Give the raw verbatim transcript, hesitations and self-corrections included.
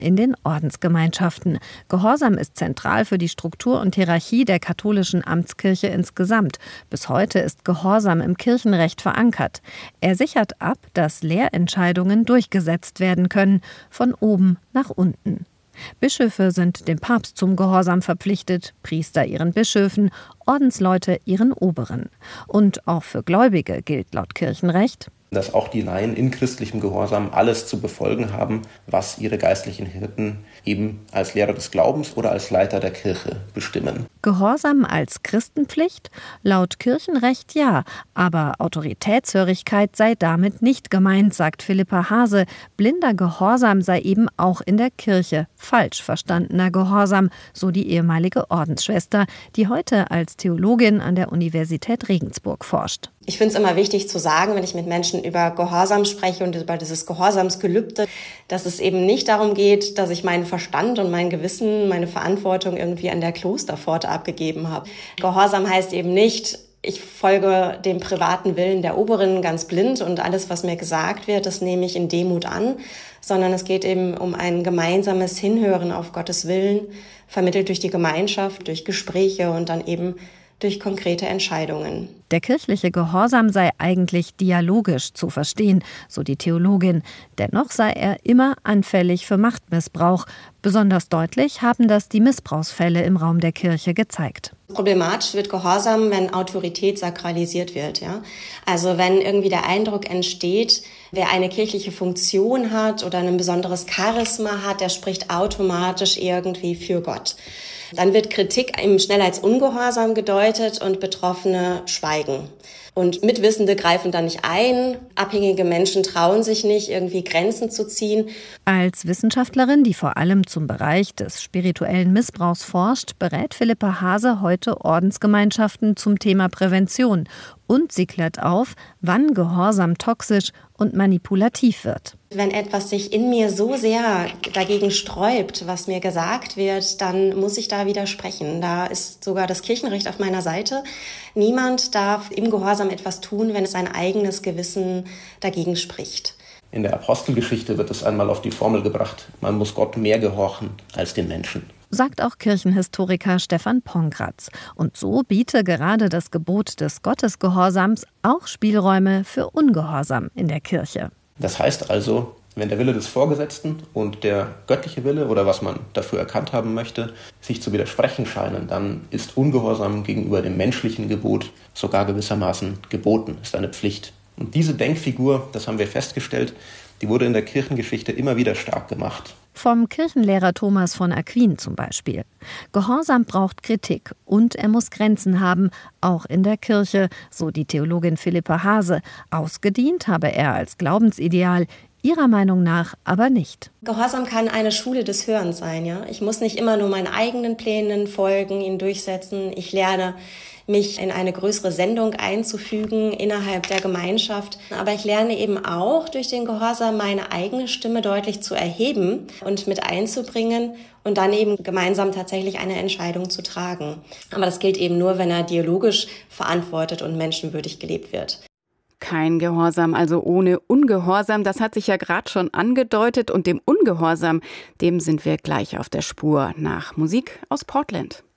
in den Ordensgemeinschaften. Gehorsam ist zentral für die Struktur und Hierarchie der katholischen Amtskirche insgesamt. Bis heute ist Gehorsam im Kirchenrecht verankert. Er sichert ab, dass Lehrentscheidungen durchgesetzt werden können, von oben nach unten. Bischöfe sind dem Papst zum Gehorsam verpflichtet, Priester ihren Bischöfen, Ordensleute ihren Oberen. Und auch für Gläubige gilt laut Kirchenrecht, dass auch die Laien in christlichem Gehorsam alles zu befolgen haben, was ihre geistlichen Hirten eben als Lehrer des Glaubens oder als Leiter der Kirche bestimmen. Gehorsam als Christenpflicht? Laut Kirchenrecht ja, aber Autoritätshörigkeit sei damit nicht gemeint, sagt Philippa Haase. Blinder Gehorsam sei eben auch in der Kirche falsch verstandener Gehorsam, so die ehemalige Ordensschwester, die heute als Theologin an der Universität Regensburg forscht. Ich finde es immer wichtig zu sagen, wenn ich mit Menschen über Gehorsam spreche und über dieses Gehorsamsgelübde, dass es eben nicht darum geht, dass ich meinen Verstand und mein Gewissen, meine Verantwortung irgendwie an der Klosterpforte abgegeben habe. Gehorsam heißt eben nicht, ich folge dem privaten Willen der Oberen ganz blind und alles, was mir gesagt wird, das nehme ich in Demut an, sondern es geht eben um ein gemeinsames Hinhören auf Gottes Willen, vermittelt durch die Gemeinschaft, durch Gespräche und dann eben durch konkrete Entscheidungen. Der kirchliche Gehorsam sei eigentlich dialogisch zu verstehen, so die Theologin. Dennoch sei er immer anfällig für Machtmissbrauch. Besonders deutlich haben das die Missbrauchsfälle im Raum der Kirche gezeigt. Problematisch wird Gehorsam, wenn Autorität sakralisiert wird. Ja? Also wenn irgendwie der Eindruck entsteht, wer eine kirchliche Funktion hat oder ein besonderes Charisma hat, der spricht automatisch irgendwie für Gott. Dann wird Kritik eben schnell als Ungehorsam gedeutet und Betroffene schweigen. Und Mitwissende greifen da nicht ein. Abhängige Menschen trauen sich nicht, irgendwie Grenzen zu ziehen. Als Wissenschaftlerin, die vor allem zum Bereich des spirituellen Missbrauchs forscht, berät Philippa Haase heute Ordensgemeinschaften zum Thema Prävention. Und sie klärt auf, wann Gehorsam toxisch und manipulativ wird. Wenn etwas sich in mir so sehr dagegen sträubt, was mir gesagt wird, dann muss ich da widersprechen. Da ist sogar das Kirchenrecht auf meiner Seite. Niemand darf im Gehorsam etwas tun, wenn es sein eigenes Gewissen dagegen spricht. In der Apostelgeschichte wird es einmal auf die Formel gebracht, man muss Gott mehr gehorchen als den Menschen. Sagt auch Kirchenhistoriker Stefan Pongratz. Und so biete gerade das Gebot des Gottesgehorsams auch Spielräume für Ungehorsam in der Kirche. Das heißt also, wenn der Wille des Vorgesetzten und der göttliche Wille oder was man dafür erkannt haben möchte, sich zu widersprechen scheinen, dann ist Ungehorsam gegenüber dem menschlichen Gebot sogar gewissermaßen geboten, ist eine Pflicht. Und diese Denkfigur, das haben wir festgestellt, die wurde in der Kirchengeschichte immer wieder stark gemacht. Vom Kirchenlehrer Thomas von Aquin zum Beispiel. Gehorsam braucht Kritik und er muss Grenzen haben, auch in der Kirche, so die Theologin Philippa Haase. Ausgedient habe er als Glaubensideal, ihrer Meinung nach aber nicht. Gehorsam kann eine Schule des Hörens sein. Ja? Ich muss nicht immer nur meinen eigenen Plänen folgen, ihn durchsetzen. Ich lerne, mich in eine größere Sendung einzufügen innerhalb der Gemeinschaft. Aber ich lerne eben auch durch den Gehorsam meine eigene Stimme deutlich zu erheben und mit einzubringen und dann eben gemeinsam tatsächlich eine Entscheidung zu tragen. Aber das gilt eben nur, wenn er dialogisch verantwortet und menschenwürdig gelebt wird. Kein Gehorsam, also ohne Ungehorsam. Das hat sich ja gerade schon angedeutet. Und dem Ungehorsam, dem sind wir gleich auf der Spur nach Musik aus Portland.